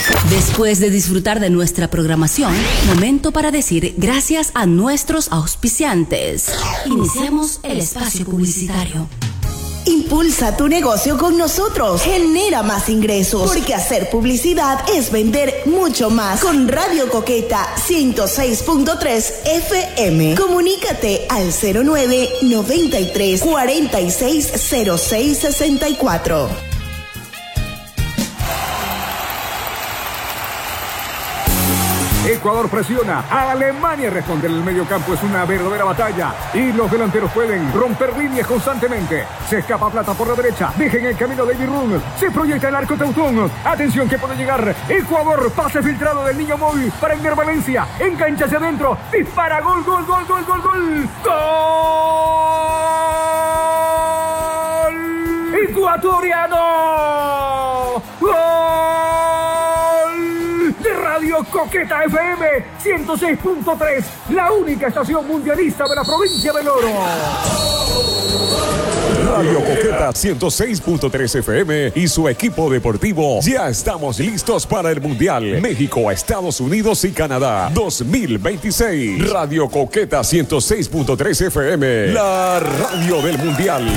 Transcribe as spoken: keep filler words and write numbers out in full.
Después de disfrutar de nuestra programación, momento para decir gracias a nuestros auspiciantes. Iniciamos el espacio publicitario. Impulsa tu negocio con nosotros. Genera más ingresos. Porque hacer publicidad es vender mucho más. Con Radio Coqueta ciento seis punto tres F M. Comunícate al cero nueve noventa y tres cuarenta y seis cero seis sesenta y cuatro. Ecuador presiona, Alemania responde en el medio campo, es una verdadera batalla y los delanteros pueden romper líneas constantemente. Se escapa Plata por la derecha, dejen el camino David Run, se proyecta el arco Teutón, atención que puede llegar Ecuador, pase filtrado del niño móvil para Ender Valencia, engancha hacia adentro, dispara, gol, gol, gol, gol, gol, gol, gol ecuatoriano, gol de Radio Coqueta F M ciento seis punto tres, la única estación mundialista de la provincia del Oro. Radio Coqueta ciento seis punto tres F M y su equipo deportivo ya estamos listos para el Mundial México, Estados Unidos y Canadá dos mil veintiséis. Radio Coqueta ciento seis punto tres F M, la radio del Mundial.